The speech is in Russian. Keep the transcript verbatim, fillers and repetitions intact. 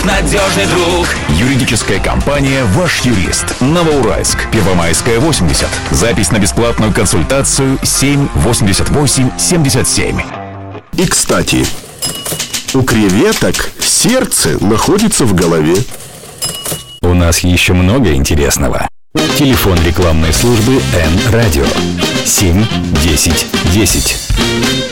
надежный друг. Юридическая компания «Ваш юрист». Новоуральск, Первомайская, восемьдесят. Запись на бесплатную консультацию семь восемьдесят восемь семьдесят семь. И, кстати, у креветок сердце находится в голове. У нас еще много интересного. Телефон рекламной службы Н-Радио семь десять десять.